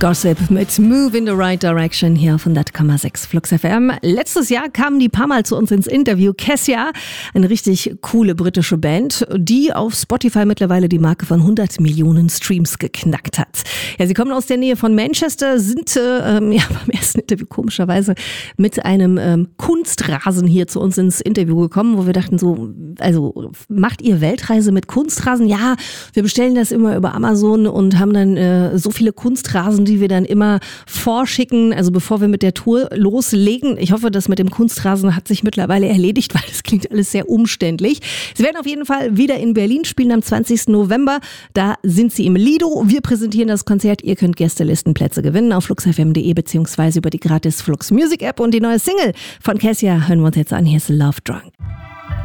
Gossip mit Move in the Right Direction hier auf 100,6 Flux FM. Letztes Jahr kamen die paar Mal zu uns ins Interview. Kessia, eine richtig coole britische Band, die auf Spotify mittlerweile die Marke von 100 Millionen Streams geknackt hat. Ja, sie kommen aus der Nähe von Manchester, sind beim ersten Interview komischerweise mit einem Kunstrasen hier zu uns ins Interview gekommen, wo wir dachten so, also macht ihr Weltreise mit Kunstrasen? Ja, wir bestellen das immer über Amazon und haben dann so viele Kunstrasen, die wir dann immer vorschicken, also bevor wir mit der Tour loslegen. Ich hoffe, das mit dem Kunstrasen hat sich mittlerweile erledigt, weil das klingt alles sehr umständlich. Sie werden auf jeden Fall wieder in Berlin spielen am 20. November. Da sind sie im Lido. Wir präsentieren das Konzert. Ihr könnt Gästelistenplätze gewinnen auf fluxfm.de beziehungsweise über die gratis Flux Music App. Und die neue Single von Kessia hören wir uns jetzt an. Hier ist Love Drunk.